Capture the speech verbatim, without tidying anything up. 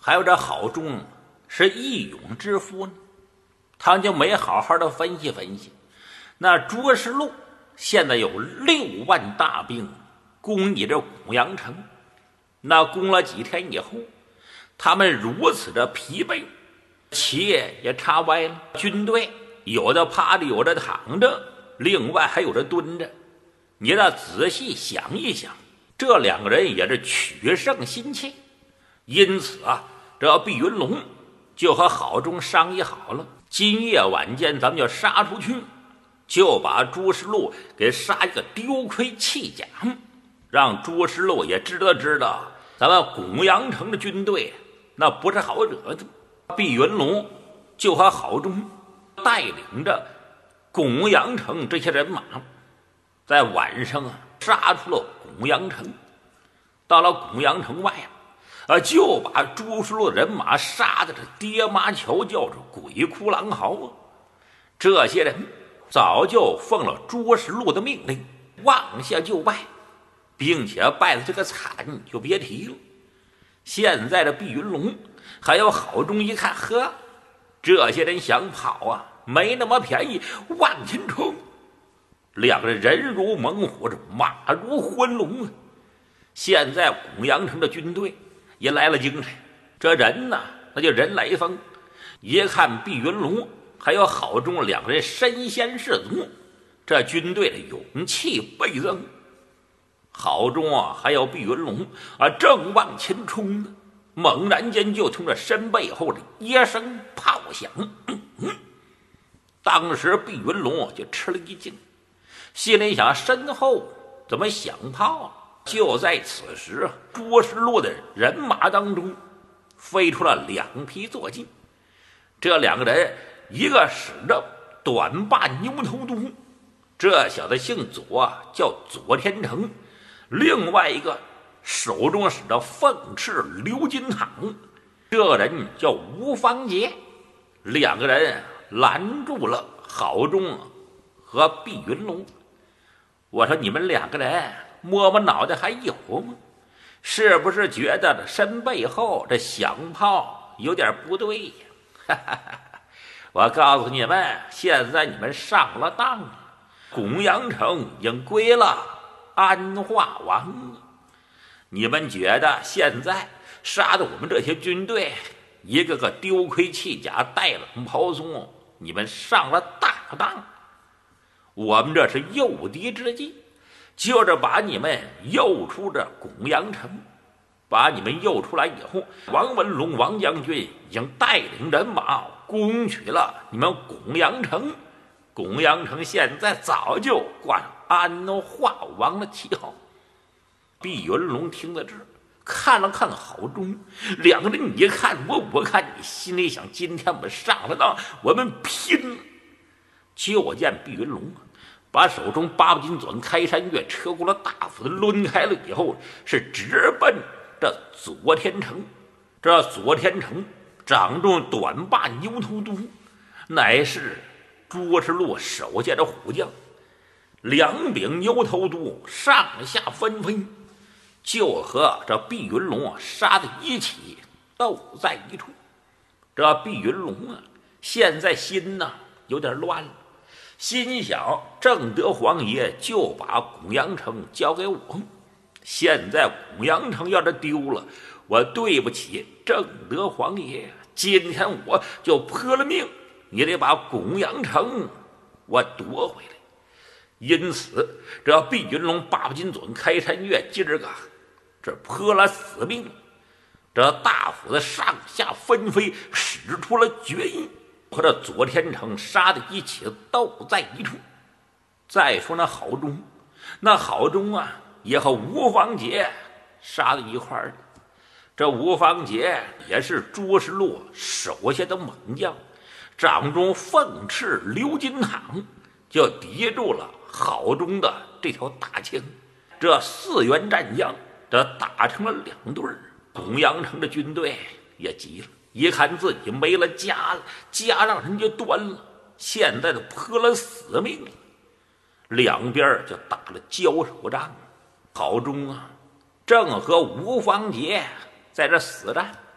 还有这郝忠是义勇之夫呢，他就没好好的分析分析。那卓世禄现在有六万大兵攻你这古阳城，那攻了几天以后，他们如此的疲惫，旗也插歪了，军队有的趴着，有的躺着，另外还有的蹲着。你得仔细想一想，这两个人也是取胜心切。因此啊，这毕云龙就和郝忠商议好了，今夜晚间咱们就杀出去，就把朱世禄给杀一个丢盔弃甲，让朱世禄也知道知道咱们古阳城的军队那不是好惹的。毕云龙就和郝忠带领着古阳城这些人马，在晚上啊杀出了古阳城。到了古阳城外啊，啊就把朱世禄的人马杀的这爹妈瞧叫，是鬼哭狼嚎啊！这些人早就奉了朱世禄的命令，往下就拜，并且拜的这个惨就别提了。现在的毕云龙还有郝忠一看，呵，这些人想跑啊，没那么便宜，往前冲！两个人人如猛虎，马如昏龙啊！现在古阳城的军队也来了精神，这人呢，那就人来疯。一看毕云龙还有郝忠两个人身先士卒，这军队的勇气倍增。郝忠啊，还有毕云龙啊，正往前冲呢，猛然间就从这身背后的一声炮响，嗯嗯、当时毕云龙就吃了一惊，心里想身后怎么响炮啊？就在此时啊，卓世禄的人马当中飞出了两匹坐骑。这两个人，一个使着短把牛头犊，这小子姓左啊，叫左天成；另外一个手中使着凤翅鎏金镗，这人叫吴方杰。两个人拦住了郝忠和毕云龙。我说你们两个人摸摸脑袋还有吗？是不是觉得身背后这响炮有点不对呀？我告诉你们，现在你们上了当了，古阳城已经归了安化王。你们觉得现在杀的我们这些军队一个个丢盔弃甲，带冷袍松，你们上了大当。我们这是诱敌之计，就是把你们诱出这古阳城。把你们诱出来以后，王文龙王将军已经带领人马攻取了你们古阳城。古阳城现在早就挂上安化王的旗号。毕云龙听到这儿，看了看郝忠，两个人你看我，我看你，心里想：今天我们上了当，我们拼！就见毕云龙把手中八部金钻开山月车过了大斧子抡开了以后，是直奔这左天成。这左天成掌中短把牛头犊，乃是卓世禄手下的虎将。两柄牛头犊上下纷飞，就和这毕云龙啊杀在一起，斗在一处。这毕云龙啊，现在心呢有点乱了，心想正德皇爷就把古阳城交给我，现在古阳城要是丢了，我对不起正德皇爷，今天我就泼了命，也得把古阳城我夺回来。因此这毕云龙八部金准开山月今儿个这泼了死命，这大斧子上下纷飞，使出了绝艺，和这左天成杀在一起，斗在一处。再说那郝忠，那郝忠啊也和吴方杰杀在一块儿。这吴方杰也是卓世禄手下的猛将，掌中凤翅鎏金镗，就抵住了郝忠的这条大枪。这四员战将这打成了两队，古阳城的军队也急了，一看自己没了家了，家让人家端了，现在都泼了死命了，两边就打了交手仗。郝忠啊正和吴方杰在这死战，